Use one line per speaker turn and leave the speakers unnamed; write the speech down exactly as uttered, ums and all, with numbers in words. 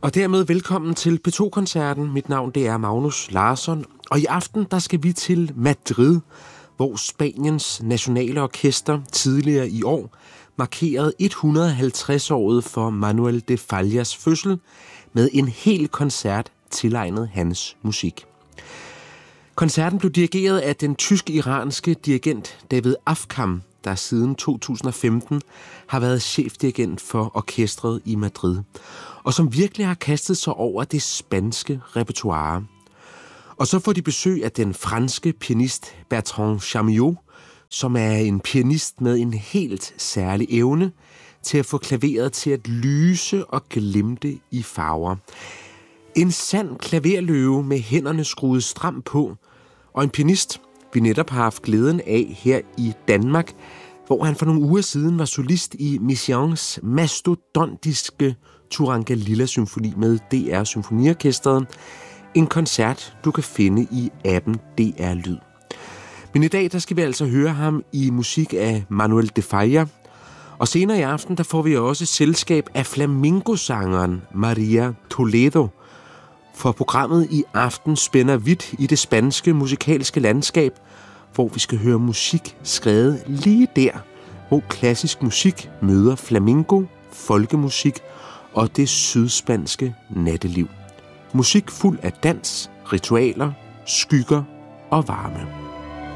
Og dermed velkommen til P to-koncerten. Mit navn det er Magnus Larsson, og i aften der skal vi til Madrid, hvor Spaniens nationale orkester tidligere i år markerede et hundrede og halvtreds-året for Manuel de Fallas fødsel med en hel koncert tilegnet hans musik. Koncerten blev dirigeret af den tysk-iranske dirigent David Afkam, der siden to tusind og femten har været chefdirigent for orkestret i Madrid, og som virkelig har kastet sig over det spanske repertoire. Og så får de besøg af den franske pianist Bertrand Chameau, som er en pianist med en helt særlig evne til at få klaveret til at lyse og glimte i farver. En sand klaverløve med hænderne skruet stramt på, og en pianist, vi netop har haft glæden af her i Danmark, hvor han for nogle uger siden var solist i Messiaens mastodontiske Turangalila-symfoni med D R Symfoniorkestret. En koncert, du kan finde i appen D R Lyd. Men i dag, der skal vi altså høre ham i musik af Manuel de Falla. Og senere i aften, der får vi også selskab af flamenco-sangeren Maria Toledo. For programmet i aften spænder vidt i det spanske musikalske landskab, hvor vi skal høre musik skrevet lige der, hvor klassisk musik møder flamenco, folkemusik og det sydspanske natteliv. Musik fuld af dans, ritualer, skygger og varme.